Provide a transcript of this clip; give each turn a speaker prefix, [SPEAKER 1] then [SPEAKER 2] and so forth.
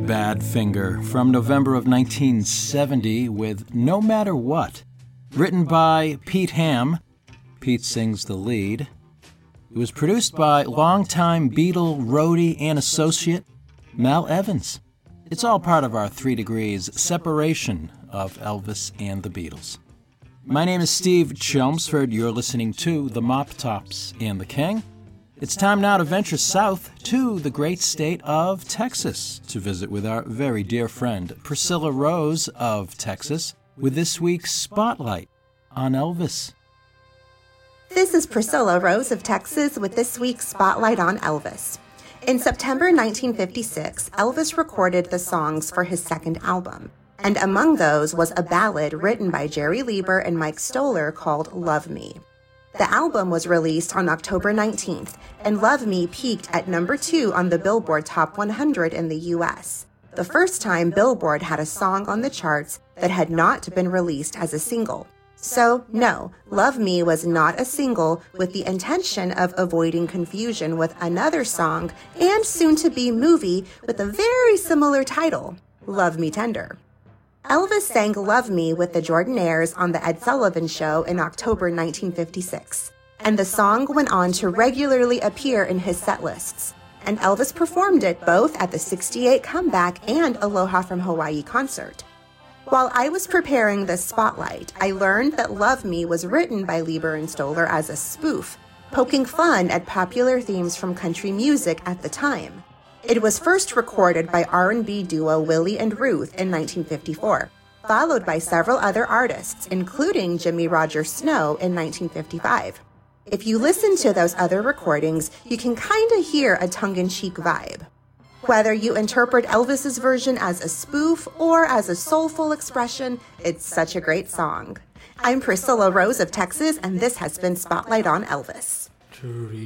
[SPEAKER 1] Badfinger from November of 1970 with No Matter What, written by Pete Ham. Pete sings the lead. It was produced by longtime Beatle roadie and associate Mal Evans. It's all part of our 3 Degrees separation of Elvis and the Beatles. My name is Steve Chelmsford. You're listening to The Mop Tops and the King. It's time now to venture south to the great state of Texas to visit with our very dear friend Priscilla Rose of Texas with this week's Spotlight on Elvis.
[SPEAKER 2] This is Priscilla Rose of Texas with this week's Spotlight on Elvis. In September 1956, Elvis recorded the songs for his second album, and among those was a ballad written by Jerry Leiber and Mike Stoller called Love Me. The album was released on October 19th, and Love Me peaked at number 2 on the Billboard Top 100 in the U.S., the first time Billboard had a song on the charts that had not been released as a single. So, no, Love Me was not a single with the intention of avoiding confusion with another song and soon-to-be movie with a very similar title, Love Me Tender. Elvis sang Love Me with the Jordanaires on The Ed Sullivan Show in October 1956, and the song went on to regularly appear in his set lists, and Elvis performed it both at the '68 Comeback and Aloha from Hawaii concert. While I was preparing this spotlight, I learned that Love Me was written by Leiber and Stoller as a spoof, poking fun at popular themes from country music at the time. It was first recorded by R&B duo Willie and Ruth in 1954, followed by several other artists, including Jimmy Roger Snow in 1955. If you listen to those other recordings, you can kinda hear a tongue-in-cheek vibe. Whether you interpret Elvis's version as a spoof or as a soulful expression, it's such a great song. I'm Priscilla Rose of Texas, and this has been Spotlight on Elvis.